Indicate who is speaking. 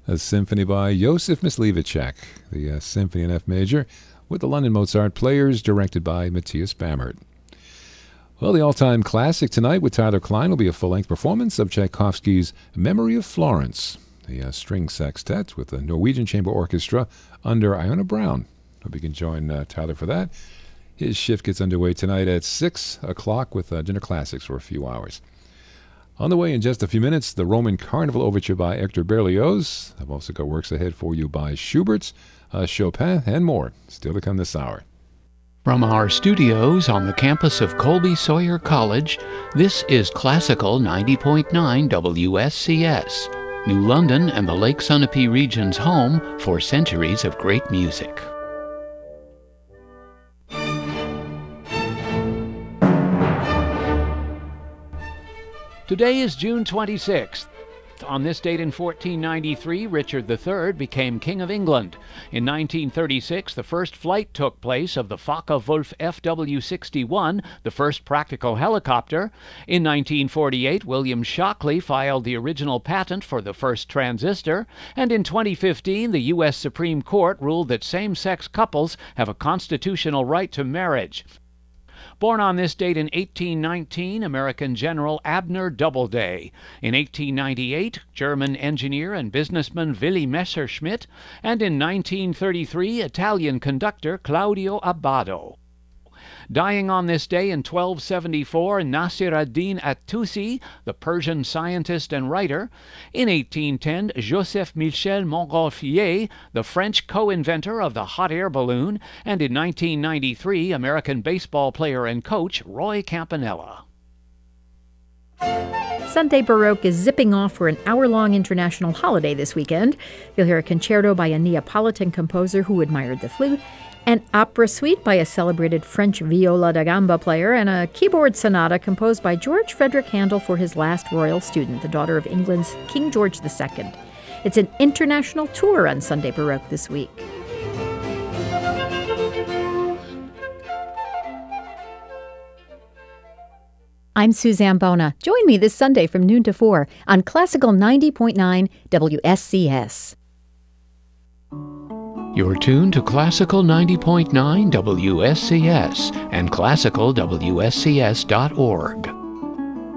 Speaker 1: a symphony by Josef Myslivacek, the Symphony in F major, with the London Mozart Players, directed by Matthias Bamert. Well, the all-time classic tonight with Tyler Klein will be a full-length performance of Tchaikovsky's Memory of Florence, the string sextet with the Norwegian Chamber Orchestra under Iona Brown. Hope you can join Tyler for that. His shift gets underway tonight at 6 o'clock with Dinner Classics for a few hours. On the way in just a few minutes, the Roman Carnival Overture by Hector Berlioz. I've also got works ahead for you by Schubert, Chopin, and more. Still to come this hour.
Speaker 2: From our studios on the campus of Colby Sawyer College, this is Classical 90.9 WSCS, New London and the Lake Sunapee region's home for centuries of great music. Today is June 26th. On this date in 1493, Richard III became King of England. In 1936, the first flight took place of the Focke-Wulf FW-61, the first practical helicopter. In 1948, William Shockley filed the original patent for the first transistor. And in 2015, the U.S. Supreme Court ruled that same-sex couples have a constitutional right to marriage. Born on this date in 1819, American General Abner Doubleday. In 1898, German engineer and businessman Willy Messerschmitt. And in 1933, Italian conductor Claudio Abbado. Dying on this day in 1274, Nasir ad-Din at-Tusi, the Persian scientist and writer. In 1810, Joseph Michel Montgolfier, the French co-inventor of the hot air balloon. And in 1993, American baseball player and coach Roy Campanella.
Speaker 3: Sunday Baroque is zipping off for an hour-long international holiday this weekend. You'll hear a concerto by a Neapolitan composer who admired the flute, an opera suite by a celebrated French viola da gamba player, and a keyboard sonata composed by George Frederick Handel for his last royal student, the daughter of England's King George II. It's an international tour on Sunday Baroque this week. I'm Suzanne Bona. Join me this Sunday from noon to 4 on Classical 90.9 WSCS.
Speaker 2: You're tuned to Classical 90.9 WSCS and classicalwscs.org.